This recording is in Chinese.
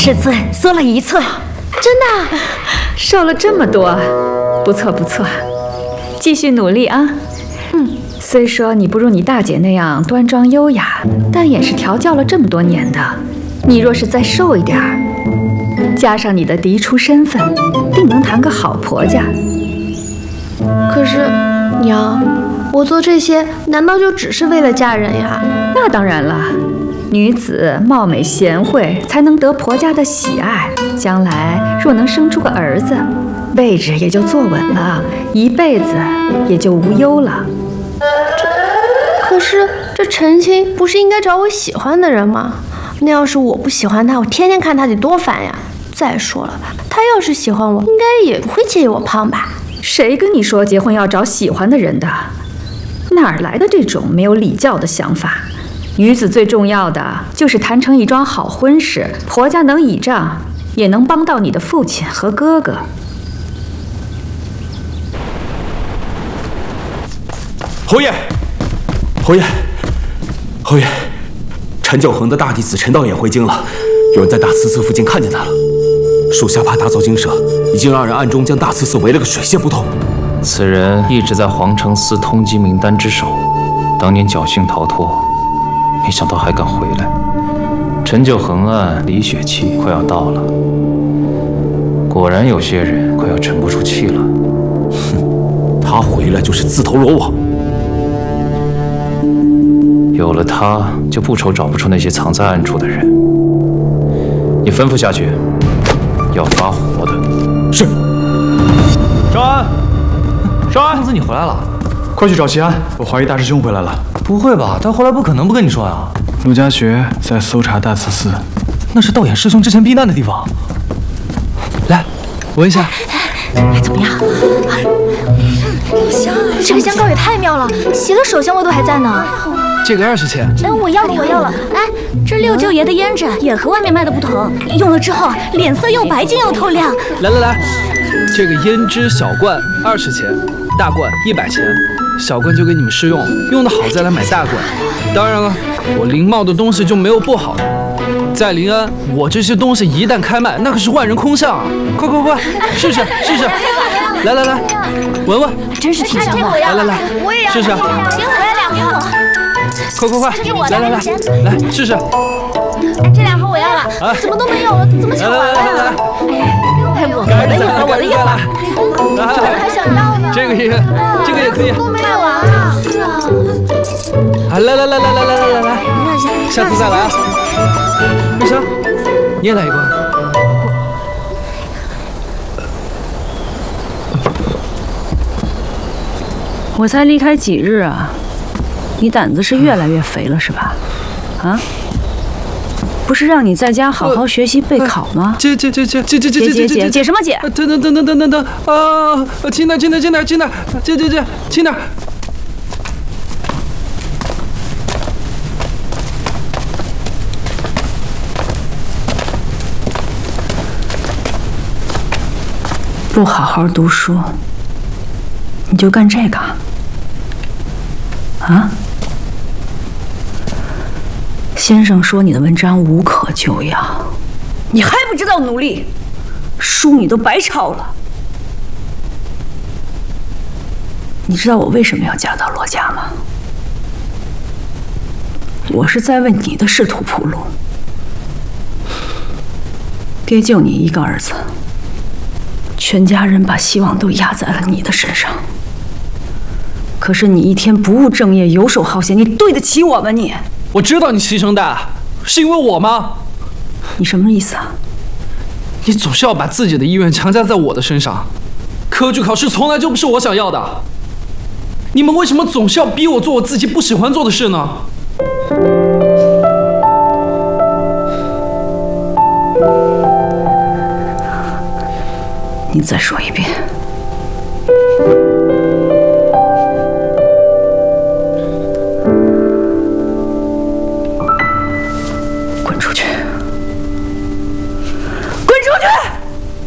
尺寸缩了1寸， 真的？ 瘦了这么多，不错不错，继续努力啊。虽说你不如你大姐那样端庄优雅，但也是调教了这么多年的。你若是再瘦一点儿，加上你的嫡出身份，定能谈个好婆家。 可是，娘，我做这些难道就只是为了嫁人呀？ 那当然了，女子貌美贤惠，才能得婆家的喜爱。将来若能生出个儿子，位置也就坐稳了，一辈子也就无忧了。 可是这陈青不是应该找我喜欢的人吗？那要是我不喜欢他，我天天看他得多烦呀！再说了，他要是喜欢我，应该也不会介意我胖吧？ 谁跟你说结婚要找喜欢的人的？哪儿来的这种没有礼教的想法？女子最重要的就是谈成一桩好婚事，婆家能倚仗，也能帮到你的父亲和哥哥。 侯爷，侯爷，侯爷，陈九恒的大弟子陈道衍回京了，有人在大慈寺附近看见他了。属下怕打草惊蛇，已经让人暗中将大慈寺围了个水泄不通。 此人一直在皇城司通缉名单之首，当年侥幸逃脱，没想到还敢回来。陈九恒案离血期快要到了，果然有些人快要沉不住气了。 哼，他回来就是自投罗网。 有了他，就不愁找不出那些藏在暗处的人。你吩咐下去，要发活的。 是。 少安，少安， 公子你回来了， 快去找齐安，我怀疑大师兄回来了。 不会吧？他回来不可能不跟你说呀。 陆家学在搜查大慈寺， 那是道衍师兄之前避难的地方。来，闻一下。 怎么样？这个香膏也太妙了，洗了手香味都还在呢。 这个20钱。 我要了，我要了。哎，这六舅爷的胭脂也和外面卖的不同，用了之后脸色又白净又透亮。 来，这个胭脂小罐20钱，大罐100钱。小罐就给你们试用，用的好再来买大罐。当然了，我灵茂的东西就没有不好的。在临安，我这些东西一旦开卖，那可是万人空巷啊！快，试试！来，闻闻， 真是挺香的。 来， 我也要， 试试。 给我来2盒。 快，来试试。 这2盒我要了。怎么都没有了？怎么抢完了呀？我的一盒。我还想要呢。 这个也可以。 都没有啊。是啊。 来，下次再来啊。玉香，你也来一罐。 我才离开几日啊，你胆子是越来越肥了是吧？啊？不是让你在家好好学习备考吗？ 姐什么姐？ 等啊！轻点，姐，轻点。 不好好读书，你就干这个啊？先生说你的文章无可救药，你还不知道努力，书你都白抄了。你知道我为什么要嫁到罗家吗？我是在为你的仕途铺路。爹就你一个儿子，全家人把希望都压在了你的身上。可是你一天不务正业，游手好闲，你对得起我吗？你？ 我知道你牺牲大，是因为我吗？ 你什么意思啊？ 你总是要把自己的意愿强加在我的身上。科举考试从来就不是我想要的，你们为什么总是要逼我做我自己不喜欢做的事呢？ 你再说一遍。